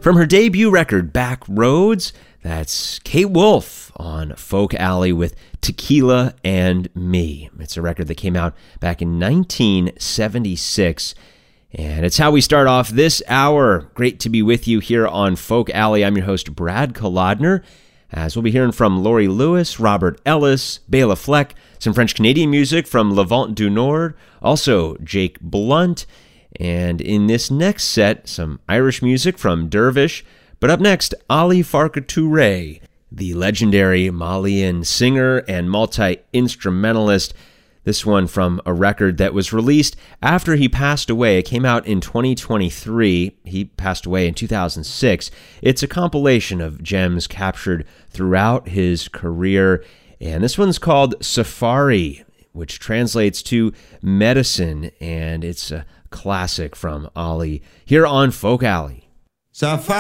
From her debut record, Back Roads, that's Kate Wolf on Folk Alley with Tequila and Me. It's a record that came out back in 1976. And it's how we start off this hour. Great to be with you here on Folk Alley. I'm your host, Brad Kolodner, as we'll be hearing from Laurie Lewis, Robert Ellis, Bela Fleck, some French-Canadian music from Le Vent du Nord, also Jake Blunt, and in this next set, some Irish music from Dervish. But up next, Ali Farka Touré, the legendary Malian singer and multi-instrumentalist. This one from a record that was released after he passed away. It came out in 2023. He passed away in 2006. It's a compilation of gems captured throughout his career. And this one's called Safari, which translates to medicine. And it's a classic from Ali here on Folk Alley. Safari.